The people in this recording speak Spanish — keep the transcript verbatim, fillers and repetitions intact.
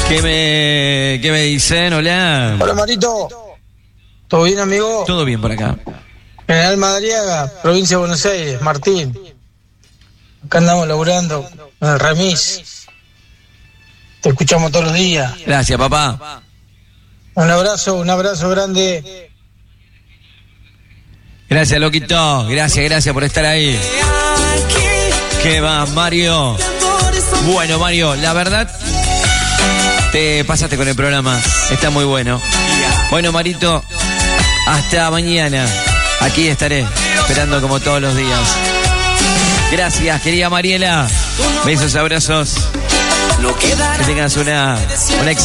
¿Qué me, qué me dicen? Hola. Hola, Marito. ¿Todo bien, amigo? Todo bien por acá. General Madariaga, provincia de Buenos Aires, Martín. Acá andamos laburando en el remis. Te escuchamos todos los días. Gracias, papá. Un abrazo, un abrazo grande. Gracias, loquito. Gracias, gracias por estar ahí. ¿Qué va, Mario? Bueno, Mario, la verdad, te pasaste con el programa. Está muy bueno. Bueno, Marito, hasta mañana. Aquí estaré, esperando como todos los días. Gracias, querida Mariela. Besos, abrazos. Que tengas una, una excelente